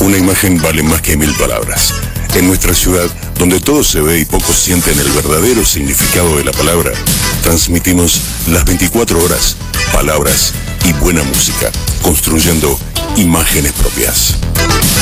Una imagen vale más que 1000 palabras. En nuestra ciudad, donde todo se ve y pocos sienten el verdadero significado de la palabra, transmitimos las 24 horas, palabras y buena música, construyendo imágenes propias.